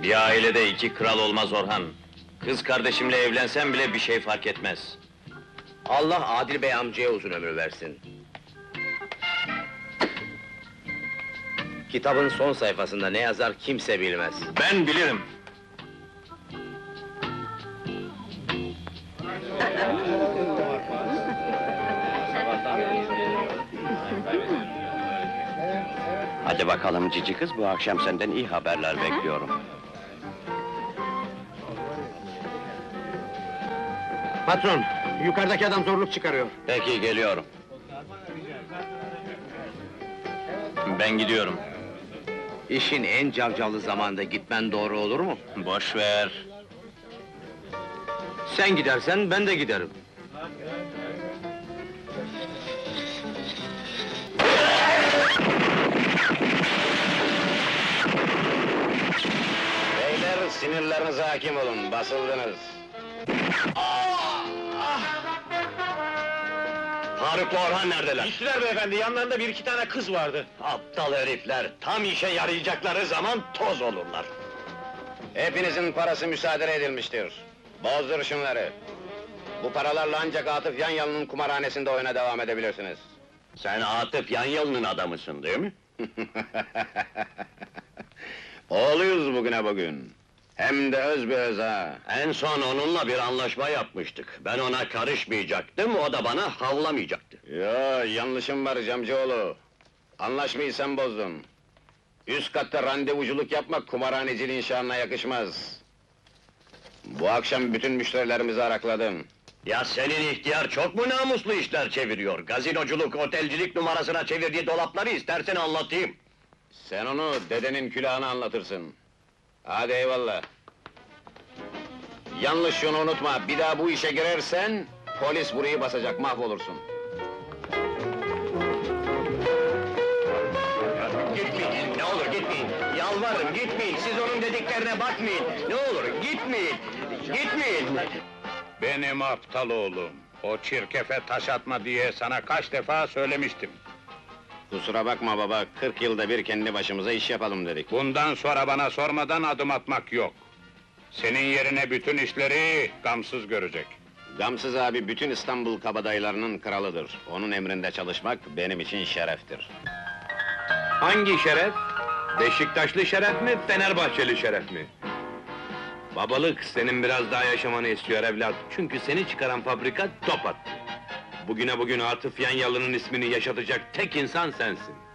Bir ailede iki kral olmaz Orhan. Kız kardeşimle evlensem bile bir şey fark etmez. Allah Adil Bey amcaya uzun ömür versin. Kitabın son sayfasında ne yazar kimse bilmez. Ben bilirim. Hadi bakalım cici kız, bu akşam senden iyi haberler bekliyorum. Patron, yukarıdaki adam zorluk çıkarıyor. Peki, geliyorum. Ben gidiyorum. İşin en cavcavlı zamanda gitmen doğru olur mu? Boş ver. Sen gidersen ben de giderim. Beyler, sinirlerinize hakim olun, basıldınız. Faruk'la Orhan neredeler? Gittiler beyefendi, yanlarında bir iki tane kız vardı. Aptal herifler, tam işe yarayacakları zaman toz olurlar. Hepinizin parası müsaade edilmiştir. Bozdur şunları. Bu paralarla ancak Atıf Yanyalı'nın kumarhanesinde oyuna devam edebilirsiniz. Sen Atıf Yanyalı'nın adamısın, değil mi? Oğluyuz bugün. Hem de öz be öz ha! En son onunla bir anlaşma yapmıştık. Ben ona karışmayacaktım, o da bana havlamayacaktı. Yo, yanlışım var Camcıoğlu. Anlaşmayı sen bozdun. Üst katta randevuculuk yapmak kumarhaneciliğin şanına yakışmaz. Bu akşam bütün müşterilerimizi arakladım. Ya senin ihtiyar çok mu namuslu işler çeviriyor? Gazinoculuk, otelcilik numarasına çevirdiği dolapları istersen anlatayım. Sen onu dedenin külahına anlatırsın. Hadi eyvallah. Yanlış şunu unutma, bir daha bu işe girersen... ...polis burayı basacak, mahvolursun. Gitmeyin, ne olur gitmeyin! Yalvarırım, gitmeyin! Siz onun dediklerine bakmayın! Ne olur, gitmeyin! Gitmeyin! Benim aptal oğlum! O çirkefe taş atma diye sana kaç defa söylemiştim. Kusura bakma baba, 40 yılda bir kendi başımıza iş yapalım dedik. Bundan sonra bana sormadan adım atmak yok. Senin yerine bütün işleri gamsız görecek. Gamsız abi bütün İstanbul kabadayılarının kralıdır. Onun emrinde çalışmak benim için şereftir. Hangi şeref? Beşiktaşlı şeref mi, Fenerbahçeli şeref mi? Babalık senin biraz daha yaşamanı istiyor evlat. Çünkü seni çıkaran fabrika top attı. Bugüne bugün Atıf Yanyalı'nın ismini yaşatacak tek insan sensin.